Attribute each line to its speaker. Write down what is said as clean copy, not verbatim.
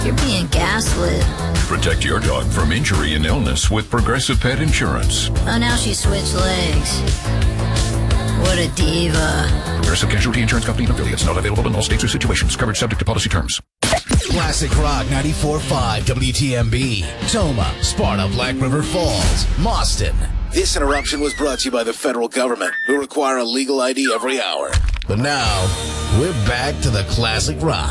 Speaker 1: You're being gaslit.
Speaker 2: Protect your dog from injury and illness with Progressive Pet Insurance.
Speaker 1: Oh, now she switched legs. What a diva.
Speaker 2: Progressive Casualty Insurance Company and affiliates. Not available in all states or situations. Coverage subject to policy terms.
Speaker 3: Classic Rock 94.5 WTMB. Toma, Sparta, Black River Falls, Mauston. This interruption was brought to you by the federal government, who require a legal ID every hour. But now, we're back to the Classic Rock.